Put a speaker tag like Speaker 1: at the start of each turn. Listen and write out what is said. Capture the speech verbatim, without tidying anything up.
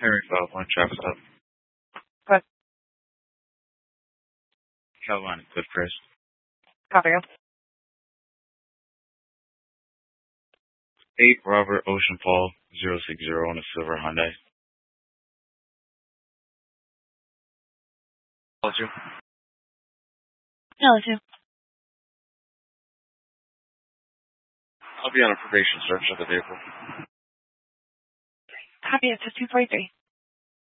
Speaker 1: Harry five one traffic stop.
Speaker 2: Good.
Speaker 1: Carolina, good Chris.
Speaker 2: Copy you.
Speaker 1: Eight Robert Ocean Paul zero six zero on a silver Hyundai. Called you.
Speaker 2: No, it's you.
Speaker 1: I'll be on a probation search of the vehicle.
Speaker 2: Copy it to two forty-three.